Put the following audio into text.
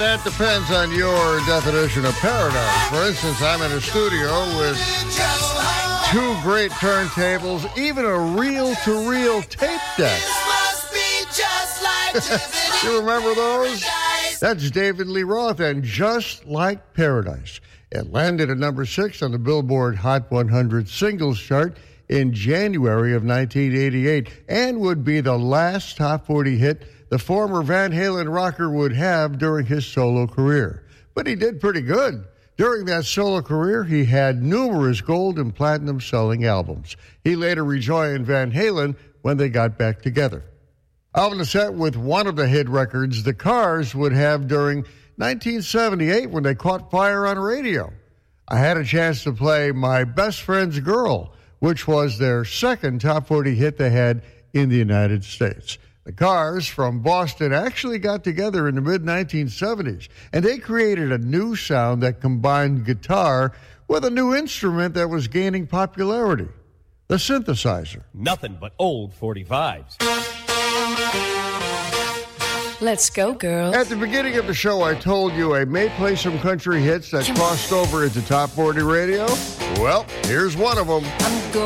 that depends on your definition of paradise. For instance, I'm in a studio with two great turntables, even a reel-to-reel tape deck. You remember those? That's David Lee Roth and Just Like Paradise. It landed at number 6 on the Billboard Hot 100 singles chart in January of 1988 and would be the last top 40 hit the former Van Halen rocker would have during his solo career. But he did pretty good. During that solo career, he had numerous gold and platinum selling albums. He later rejoined Van Halen when they got back together. Out on the set with one of the hit records the Cars would have during 1978 when they caught fire on radio. I had a chance to play My Best Friend's Girl, which was their second top 40 hit they had in the United States. The Cars from Boston actually got together in the mid-1970s, and they created a new sound that combined guitar with a new instrument that was gaining popularity, the synthesizer. Nothing but old 45s. Let's go, girl. At the beginning of the show, I told you I may play some country hits that crossed over into top 40 radio. Well, here's one of them. I'm